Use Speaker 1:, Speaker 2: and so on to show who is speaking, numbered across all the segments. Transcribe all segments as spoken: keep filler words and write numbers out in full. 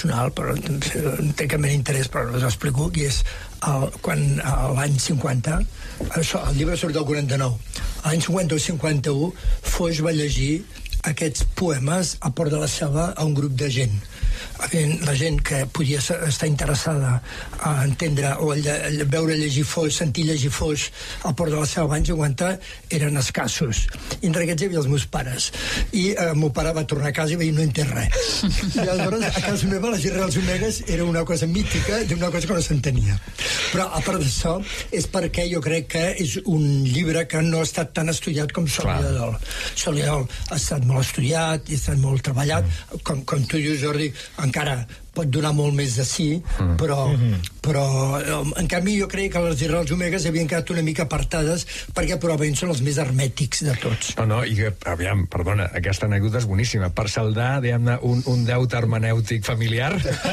Speaker 1: personal, però no té cap mena d'interès, però us ho explico, que és el, quan l'any cinquanta, això, el llibre surt del quaranta-nou, l'any cinquanta o cinquanta-u, Foix va llegir aquests poemes a Port de la Selva a un grup de gent. La gent que podia estar interessada a entendre o a veure llegir Foix, sentir llegir Foix al Port de la Selva anys cinquanta eren escassos. I entre aquests hi havia els meus pares. I el meu pare va tornar a casa i va dir no entès res. I aleshores a casa meva les Israels Omegues era una cosa mítica d'una cosa que no s'entenia. Però a part d'això és perquè jo crec que és un llibre que no ha estat tan estudiat com Soliadol. Soliadol ha estat molt estudiat i ha estat molt treballat. Com, com tu dius, Jordi, encara pot donar molt més de sí, però, però en canvi jo crec que les Israels Omegues havien quedat una mica apartades perquè probablement són els més hermètics de tots.
Speaker 2: No, no, i aviam, perdona, aquesta anècdota és boníssima. Per saldar, diguem-ne, un, un deute hermenèutic familiar,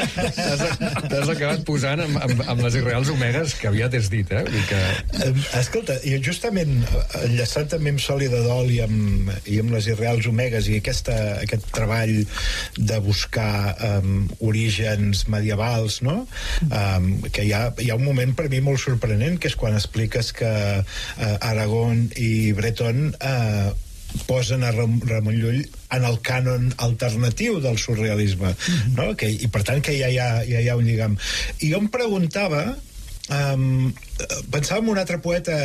Speaker 2: t'has acabat posant amb, amb, amb les Israels Omegues, que aviat és dit, eh? Vull que...
Speaker 3: Escolta, i justament enllaçant també amb Soliadol i amb, i amb les Israels Omegues i aquesta, aquest treball de buscar um, orígens medievals, no? Um, que hi ha, hi ha un moment per mi molt sorprenent, que és quan expliques que uh, Aragón i Breton uh, posen a Ram Ramon Llull en el cànon alternatiu del surrealisme, mm-hmm. no? Que, i per tant que ja hi ha, ja hi ha un lligam. I jo em preguntava um, pensava en un altre poeta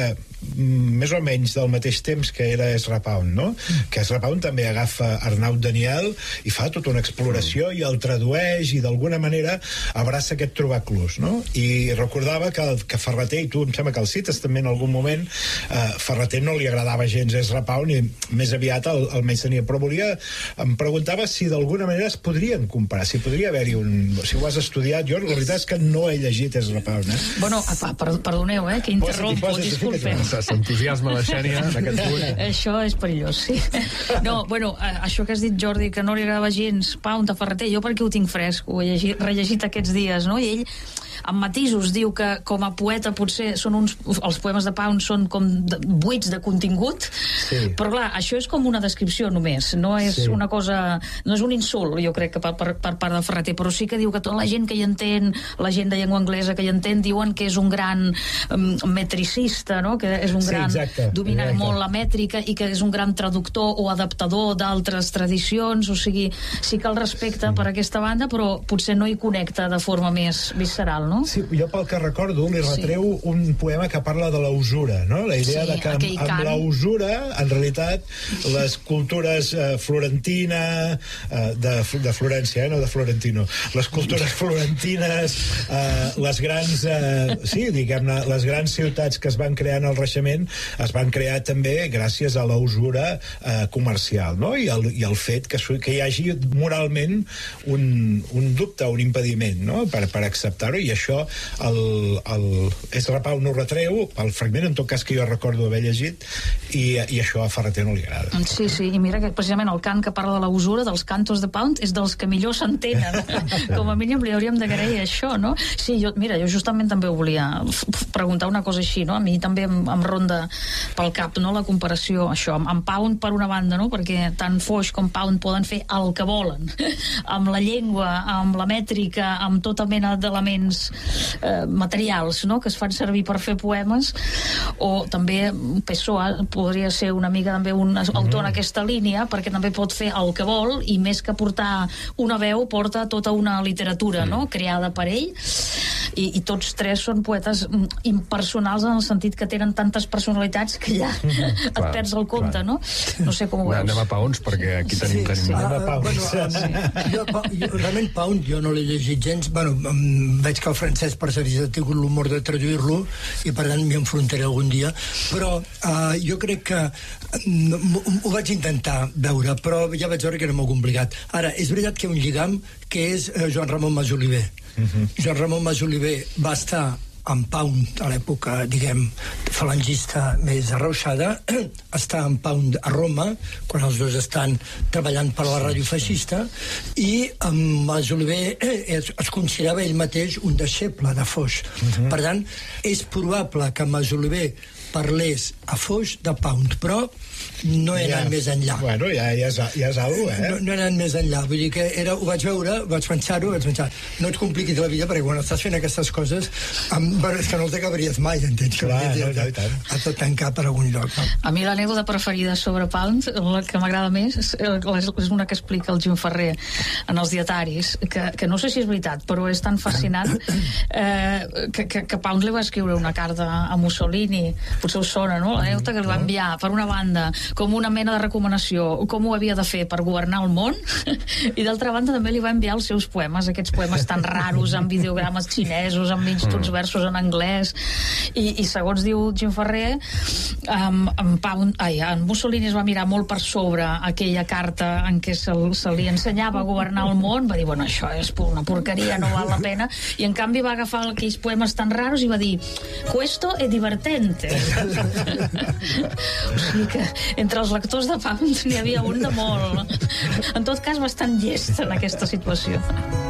Speaker 3: més o menys del mateix temps, que era Ezra Pound, no? Mm. Que Ezra Pound també agafa Arnaud Daniel i fa tota una exploració mm. i el tradueix i d'alguna manera abraça aquest trobaclús, no? I recordava que, que Ferrater, i tu em sembla que el cites també en algun moment, eh, Ferrater no li agradava gens Ezra Pound i més aviat el, el menystenia, però volia, em preguntava si d'alguna manera es podrien comparar, si podria haver-hi un... Si ho has estudiat, jo la veritat és que no he llegit Ezra Pound, eh?
Speaker 4: Bueno, per, perdoneu, eh, que interrompo, disculpeu.
Speaker 2: S'entusiasma la Xènia en aquest punt.
Speaker 4: Això és perillós, sí. No, bueno, això que has dit, Jordi, que no li agradava gens Pound a Ferrater, jo perquè ho tinc fresc, ho he llegit, rellegit aquests dies, no? I ell, amb matisos, diu que com a poeta potser són uns... Els poemes de Pound són com de, buits de contingut, sí. Però clar, això és com una descripció només, no és sí. una cosa... No és un insult, jo crec, que per, per, per part de Ferrater, però sí que diu que tota la gent que hi entén, la gent de llengua anglesa que hi entén, diuen que és un gran um, metricista, no? Que és un
Speaker 3: sí,
Speaker 4: gran...
Speaker 3: Exacte,
Speaker 4: domina
Speaker 3: exacte.
Speaker 4: molt la mètrica i que és un gran traductor o adaptador d'altres tradicions, o sigui, sí que el respecta per aquesta banda, però potser no hi connecta de forma més visceral, no?
Speaker 3: Sí, jo pel que recordo li retreu sí. un poema que parla de la usura, no? La idea sí, de que amb, amb la usura, en realitat, les cultures eh, florentina, eh, de, de Florència, eh, no de Florentino, les cultures florentines, eh, les grans, eh, sí, diguem-ne, les grans ciutats que es van crear en el Reixement es van crear també gràcies a la usura eh, comercial, no? I el, i el fet que, que hi hagi moralment un, un dubte, un impediment, no? Per, per acceptar-ho, i això el, el Ezra Pound no ho retreu, el fragment en tot cas que jo recordo haver llegit, i, i això a Ferrater no li agrada.
Speaker 4: Sí, sí, i mira que precisament el cant que parla de la usura dels cantos de Pound és dels que millor s'entenen. Com a mínim li hauríem d'agrair això, no? Sí, jo, mira, jo justament també ho volia preguntar una cosa així, no? A mi també em, em ronda pel cap, no?, la comparació, això, amb, amb Pound per una banda, no?, perquè tant Foix com Pound poden fer el que volen, amb la llengua, amb la mètrica, amb tota mena d'elements eh, materials, no?, que es fan servir per fer poemes, o també Pessoa podria ser una mica també un autor en aquesta línia, perquè també pot fer el que vol, i més que portar una veu, porta tota una literatura, no?, creada per ell, i, i tots tres són poetes impersonals en el sentit que tenen tantes personalitats que ja et clar, perds el compte, clar. No? No sé com ho veus.
Speaker 2: Anem a Pounds, perquè aquí tenim...
Speaker 1: Sí,
Speaker 2: tenim...
Speaker 1: sí.
Speaker 2: Anem a
Speaker 1: Pounds. Uh, bueno, sí. jo, jo, realment Pound jo no l'he llegit gens. Bueno, um, veig que el francès per ser ha tingut l'humor de traduir-lo i per tant m'hi enfrontaré algun dia, però uh, jo crec que um, ho vaig intentar veure, però ja vaig veure que era molt complicat. Ara, és veritat que hi ha un lligam que és uh, Joan Ramon Masoliver. Uh-huh. Joan Ramon Masoliver va estar en Pound a l'època, diguem, falangista més arrauxada, està en Pound a Roma, quan els dos estan treballant per la ràdio feixista, i en Masoliver es, es considerava ell mateix un deixeble de Foix. Uh-huh. Per tant, és probable que Masoliver parlés a Foix de Pound, però no he anat
Speaker 3: ja.
Speaker 1: més enllà.
Speaker 3: Bueno, ja, ja, és, ja és alguna cosa, eh?
Speaker 1: No, no he anat més enllà. Vull dir que era, ho vaig veure, vaig pensar-ho, vaig pensar, no et compliquis la vida, perquè quan estàs fent aquestes coses, amb, bueno, és que no els acabaries mai, entens?
Speaker 3: Clar,
Speaker 1: dir,
Speaker 3: no, no, i tant.
Speaker 1: Has de tancar per algun lloc. No?
Speaker 4: A mi l'anècdota preferida sobre Palm, la que m'agrada més, és, és una que explica el Jim Ferrer en els dietaris, que, que no sé si és veritat, però és tan fascinant eh, que, que, que Pound li va escriure una carta a Mussolini, potser us sona, no? L'anècdota que li va enviar, per una banda, com una mena de recomanació, com ho havia de fer per governar el món, i d'altra banda també li va enviar els seus poemes, aquests poemes tan raros, amb videogrames xinesos, amb mig tots versos en anglès, i, i segons diu Jim Ferrer, um, en, Pound, ai, en Mussolini es va mirar molt per sobre aquella carta en què se, se li ensenyava a governar el món, va dir, bueno, això és una porqueria, no val la pena, i en canvi va agafar aquells poemes tan raros i va dir, questo è divertente. O sigui que entre els lectors de Pound n'hi havia un de molt, en tot cas bastant llest en aquesta situació.